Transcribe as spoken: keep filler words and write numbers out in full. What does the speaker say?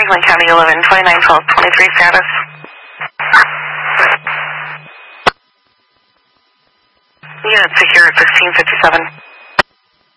Franklin County eleven, twenty-nine twelve twenty-three status. Unit secure at sixteen fifty-seven.